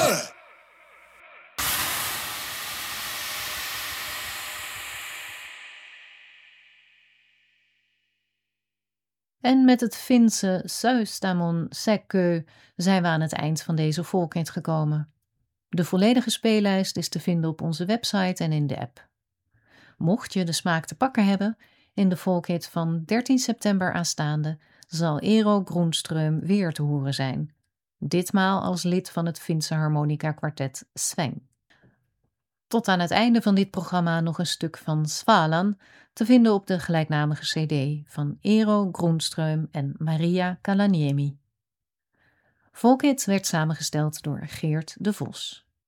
En met het Finse Söystamon Säkkö zijn we aan het eind van deze volkhit gekomen. De volledige speellijst is te vinden op onze website en in de app. Mocht je de smaak te pakken hebben, in de volkhit van 13 september aanstaande zal Eero Groenström weer te horen zijn. Ditmaal als lid van het Finse harmonica-kwartet Sven. Tot aan het einde van dit programma nog een stuk van Svalan, te vinden op de gelijknamige cd van Eero Groenström en Maria Kalaniemi. Volkhit werd samengesteld door Geert de Vos.